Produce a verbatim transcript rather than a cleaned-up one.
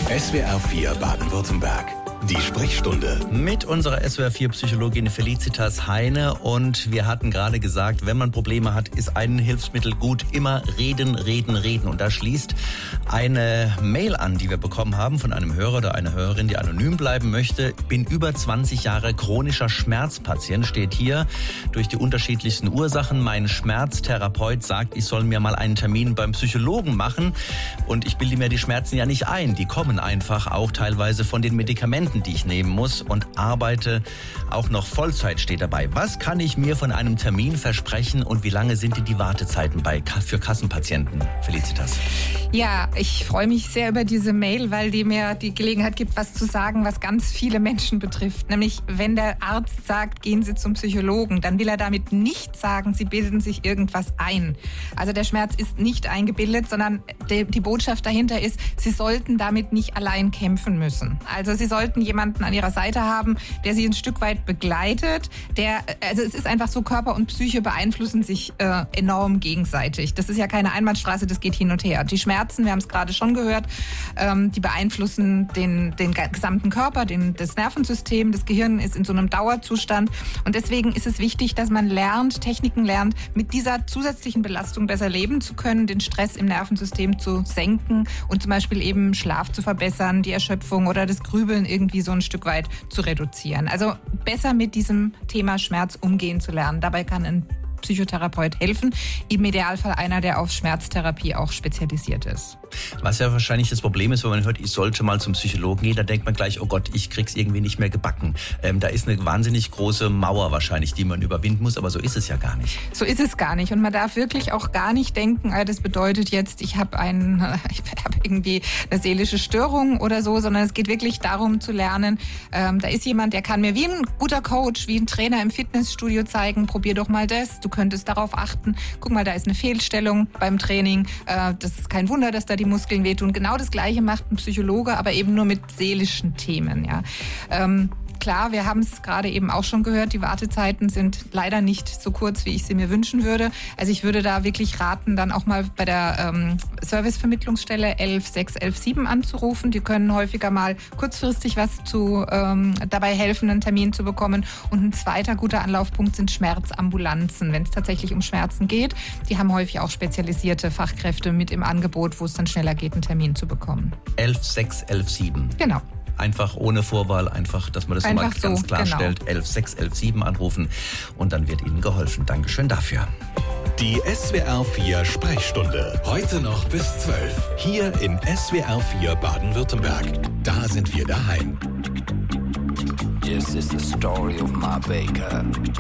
S W R vier Baden-Württemberg. Die Sprechstunde. Mit unserer S W R vier Psychologin Felicitas Heine. Und wir hatten gerade gesagt, wenn man Probleme hat, ist ein Hilfsmittel gut. Immer reden, reden, reden. Und da schließt eine Mail an, die wir bekommen haben von einem Hörer oder einer Hörerin, die anonym bleiben möchte. Bin über zwanzig Jahre chronischer Schmerzpatient, steht hier, durch die unterschiedlichsten Ursachen. Mein Schmerztherapeut sagt, ich soll mir mal einen Termin beim Psychologen machen. Und ich bilde mir die Schmerzen ja nicht ein. Die kommen einfach auch teilweise von den Medikamenten, die ich nehmen muss, und arbeite auch noch Vollzeit, steht dabei. Was kann ich mir von einem Termin versprechen und wie lange sind die Wartezeiten bei für Kassenpatienten? Felicitas. Ja, ich freue mich sehr über diese Mail, weil die mir die Gelegenheit gibt, was zu sagen, was ganz viele Menschen betrifft. Nämlich, wenn der Arzt sagt, gehen Sie zum Psychologen, dann will er damit nicht sagen, Sie bilden sich irgendwas ein. Also der Schmerz ist nicht eingebildet, sondern die, die Botschaft dahinter ist, Sie sollten damit nicht allein kämpfen müssen. Also Sie sollten jemanden an Ihrer Seite haben, der Sie ein Stück weit begleitet. Der, also es ist einfach so, Körper und Psyche beeinflussen sich äh, enorm gegenseitig. Das ist ja keine Einbahnstraße, das geht hin und her. Die Schmerzen, wir haben es gerade schon gehört, ähm, die beeinflussen den, den gesamten Körper, den, das Nervensystem. Das Gehirn ist in so einem Dauerzustand. Und deswegen ist es wichtig, dass man lernt, Techniken lernt, mit dieser zusätzlichen Belastung besser leben zu können, den Stress im Nervensystem zu senken und zum Beispiel eben Schlaf zu verbessern, die Erschöpfung oder das Grübeln irgendwie so ein Stück weit zu reduzieren. Also besser mit diesem Thema Schmerz umgehen zu lernen. Dabei kann ein Psychotherapeut helfen, im Idealfall einer, der auf Schmerztherapie auch spezialisiert ist. Was ja wahrscheinlich das Problem ist, wenn man hört, ich sollte mal zum Psychologen gehen, da denkt man gleich, oh Gott, ich krieg's irgendwie nicht mehr gebacken. Ähm, da ist eine wahnsinnig große Mauer wahrscheinlich, die man überwinden muss, aber so ist es ja gar nicht. So ist es gar nicht und man darf wirklich auch gar nicht denken, das bedeutet jetzt, ich habe einen, ich habe irgendwie eine seelische Störung oder so, sondern es geht wirklich darum zu lernen, ähm, da ist jemand, der kann mir wie ein guter Coach, wie ein Trainer im Fitnessstudio zeigen, probier doch mal das, du könntest darauf achten, guck mal, da ist eine Fehlstellung beim Training, äh, das ist kein Wunder, dass da die Muskeln wehtun. Genau das Gleiche macht ein Psychologe, aber eben nur mit seelischen Themen. Ja. Ähm, Klar, wir haben es gerade eben auch schon gehört, die Wartezeiten sind leider nicht so kurz, wie ich sie mir wünschen würde. Also ich würde da wirklich raten, dann auch mal bei der ähm, Servicevermittlungsstelle elf sechs elf sieben anzurufen. Die können häufiger mal kurzfristig was zu ähm, dabei helfen, einen Termin zu bekommen. Und ein zweiter guter Anlaufpunkt sind Schmerzambulanzen, wenn es tatsächlich um Schmerzen geht. Die haben häufig auch spezialisierte Fachkräfte mit im Angebot, wo es dann schneller geht, einen Termin zu bekommen. elf sechs elf sieben. Genau. Einfach ohne Vorwahl, einfach, dass man das einfach mal ganz so, klarstellt. Genau. elf sechs elf sieben anrufen und dann wird Ihnen geholfen. Dankeschön dafür. Die S W R vier Sprechstunde. Heute noch bis zwölf. Hier in S W R vier Baden-Württemberg. Da sind wir daheim. This is the story of my baker.